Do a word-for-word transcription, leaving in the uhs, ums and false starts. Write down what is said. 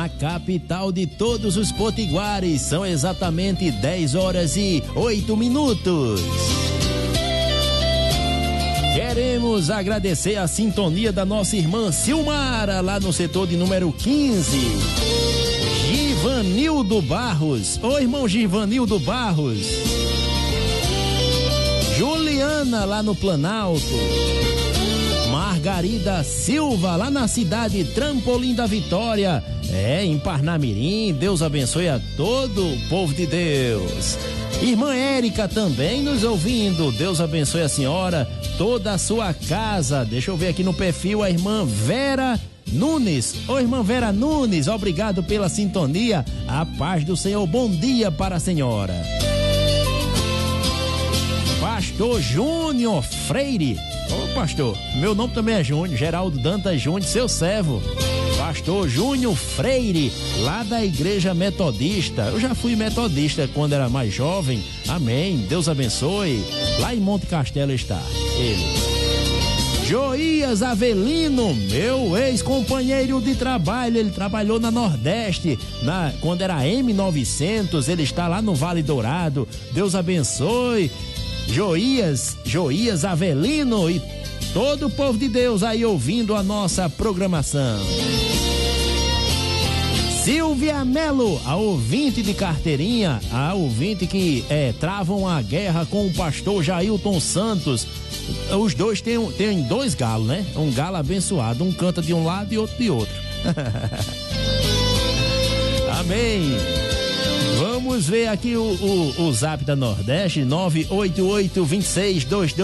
na capital de todos os potiguares. São exatamente dez horas e oito minutos. Queremos agradecer a sintonia da nossa irmã Silmara, lá no setor de número quinze. Givanildo Barros. Ô, irmão Givanildo Barros. Juliana, lá no Planalto. Margarida Silva, lá na cidade Trampolim da Vitória, é, em Parnamirim. Deus abençoe a todo o povo de Deus. Irmã Érica também nos ouvindo, Deus abençoe a senhora, toda a sua casa. Deixa eu ver aqui no perfil a irmã Vera Nunes. Ô, irmã Vera Nunes, obrigado pela sintonia, a paz do Senhor, bom dia para a senhora. Pastor Júnior Freire. Ô, pastor, meu nome também é Júnior, Geraldo Dantas Júnior, seu servo. Pastor Júnior Freire, lá da Igreja Metodista. Eu já fui metodista quando era mais jovem. Amém, Deus abençoe. Lá em Monte Castelo está ele. Joias Avelino, meu ex-companheiro de trabalho, ele trabalhou na Nordeste, na, quando era M novecentos, ele está lá no Vale Dourado. Deus abençoe. Joias, Joias Avelino e todo o povo de Deus aí ouvindo a nossa programação. Silvia Melo, a ouvinte de carteirinha, a ouvinte que é, travam a guerra com o pastor Jailton Santos. Os dois têm, têm dois galos, né? Um galo abençoado, um canta de um lado e outro de outro. Amém. Vamos ver aqui o, o, o zap da Nordeste, nove oito oito, dois seis dois dois